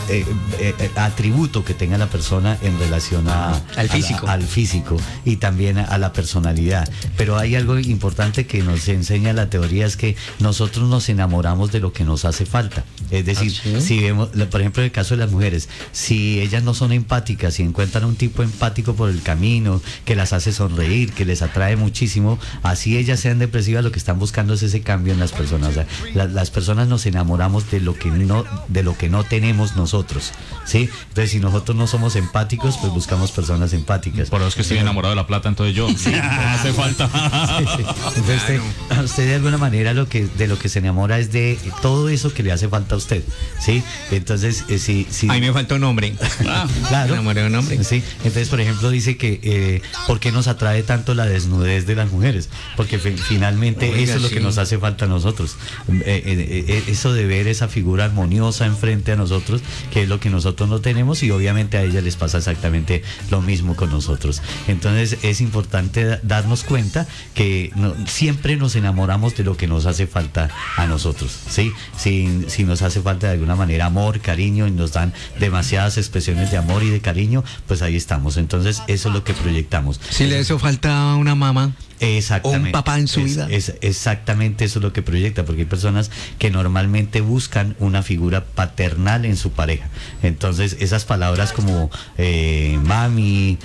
atributo que tenga la persona en relación al físico y también a la personalidad. Pero hay algo importante que nos enseña la teoría, es que nosotros nos enamoramos de lo que nos hace falta. Es decir, si vemos, por ejemplo, en el caso de las mujeres, si ellas no son empáticas, si encuentran un tipo empático por el camino, que las hace sonreír, que les atrae muchísimo, así ellas sean depresivas, lo que están buscando es ese cambio en las personas. O sea, las personas nos enamoramos de lo que no tenemos nosotros, ¿sí? Entonces, si nosotros no somos empáticos, pues buscamos personas empáticas. Por eso es que estoy enamorado de la plata, entonces yo. Sí, no hace falta. Sí. Entonces, usted de alguna manera de lo que se enamora es de todo eso que le hace falta a usted, ¿sí? Entonces, si a mí me falta un hombre. Claro. Me enamoré de un hombre. Sí. Entonces, por ejemplo, dice que ¿por qué nos atrae tanto la desnudez de las mujeres? Porque finalmente eso es lo que nos hace falta a nosotros. Eso de ver esa figura armoniosa enfrente a nosotros, que es lo que nosotros no tenemos, y obviamente a ella les pasa exactamente lo mismo con nosotros. Entonces es importante darnos cuenta que siempre nos enamoramos de lo que nos hace falta a nosotros, ¿sí? Si nos hace falta de alguna manera amor, cariño, y nos dan demasiadas expresiones de amor y de cariño, pues ahí estamos. Entonces eso es lo que proyectamos. Si le hizo falta a una mamá o un papá en su vida. Exactamente, eso es lo que proyecta, porque hay personas que normalmente buscan una figura paternal en su pareja. Entonces esas palabras como mami,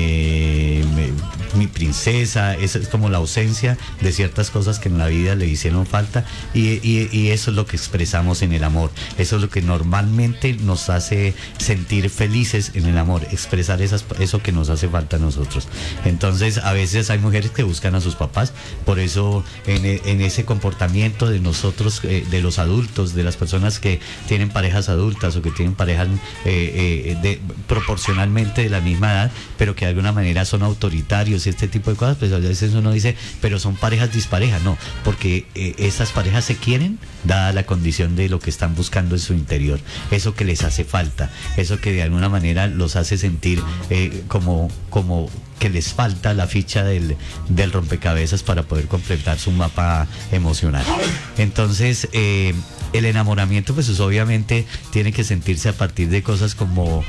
mi princesa, eso es como la ausencia de ciertas cosas que en la vida le hicieron falta, y eso es lo que expresamos en el amor. Eso es lo que normalmente nos hace sentir felices en el amor, expresar eso que nos hace falta a nosotros. Entonces a veces hay mujeres que buscan a sus papás, por eso en ese comportamiento de nosotros, de los adultos, de las personas que tienen parejas adultas o que tienen parejas proporcionalmente de la misma edad, pero que de alguna manera son autoritarios y este tipo de cosas, pues a veces uno dice, pero son parejas disparejas. No, porque esas parejas se quieren dada la condición de lo que están buscando en su interior, eso que les hace falta, eso que de alguna manera los hace sentir como que les falta la ficha del rompecabezas para poder completar su mapa emocional. Entonces el enamoramiento pues obviamente tiene que sentirse a partir de cosas como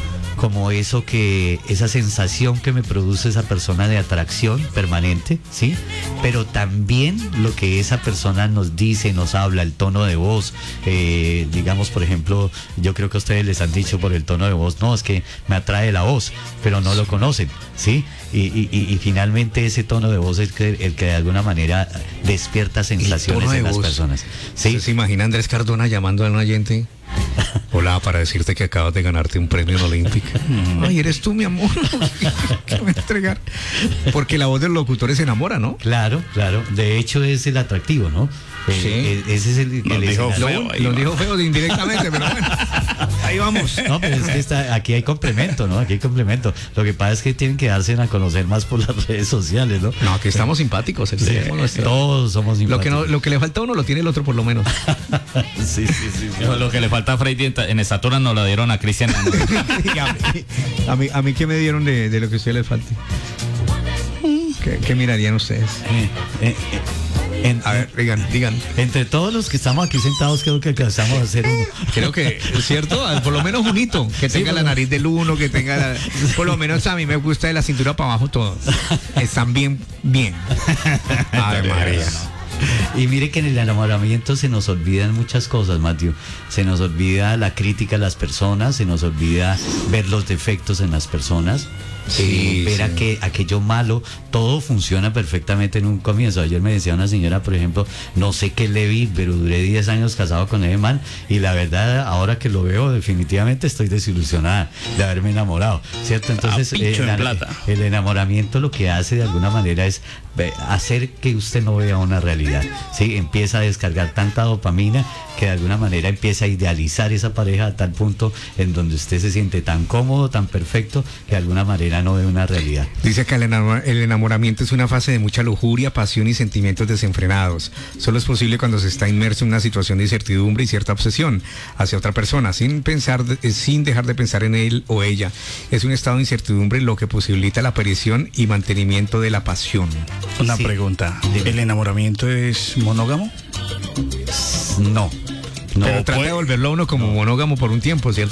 esa sensación que me produce esa persona de atracción permanente, ¿sí? Pero también lo que esa persona nos dice, nos habla, el tono de voz, digamos, por ejemplo, yo creo que a ustedes les han dicho por el tono de voz, no, es que me atrae la voz, pero no lo conocen, ¿sí? Y finalmente ese tono de voz es el que de alguna manera despierta sensaciones en las personas, ¿sí? ¿Se imagina Andrés Cardona llamando a un oyente? Hola, para decirte que acabas de ganarte un premio en Olímpica. Ay, eres tú, mi amor. ¿Qué voy a entregar? Porque la voz del locutor se enamora, ¿no? Claro. De hecho es el atractivo, ¿no? Sí. Ese es el que lo dijo feo indirectamente, pero bueno. Ahí vamos. No, pero es que aquí hay complemento, ¿no? Aquí hay complemento. Lo que pasa es que tienen que darse a conocer más por las redes sociales, ¿no? No, aquí estamos simpáticos. Sí, todos somos simpáticos. Lo que le falta a uno lo tiene el otro por lo menos. Sí. Lo que le falta a Freddy en estatura nos la dieron a Cristian. a mí ¿qué me dieron de lo que a ustedes les falte? ¿Qué mirarían ustedes? A ver, digan. Entre todos los que estamos aquí sentados, creo que alcanzamos a hacer uno. Creo que es cierto, por lo menos un hito, que tenga la nariz del uno, que tenga por lo menos a mí me gusta de la cintura para abajo todos. Están bien. Ay, María. Y mire que en el enamoramiento se nos olvidan muchas cosas, Matthew. Se nos olvida la crítica a las personas, se nos olvida ver los defectos en las personas. Ver aquello malo, todo funciona perfectamente en un comienzo. Ayer me decía una señora, por ejemplo, no sé qué le vi, pero duré 10 años casado con ese man, y la verdad, ahora que lo veo, definitivamente estoy desilusionada de haberme enamorado, ¿cierto? Entonces el enamoramiento lo que hace de alguna manera es hacer que usted no vea una realidad, ¿sí? Empieza a descargar tanta dopamina que de alguna manera empieza a idealizar esa pareja a tal punto en donde usted se siente tan cómodo, tan perfecto, que de alguna manera no ve una realidad. Dice que el enamoramiento es una fase de mucha lujuria, pasión y sentimientos desenfrenados. Solo es posible cuando se está inmerso en una situación de incertidumbre y cierta obsesión hacia otra persona, sin dejar de pensar en él o ella. Es un estado de incertidumbre lo que posibilita la aparición y mantenimiento de la pasión. Una pregunta, ¿el enamoramiento es monógamo? No. Pero trata de volverlo a uno como monógamo por un tiempo, ¿cierto?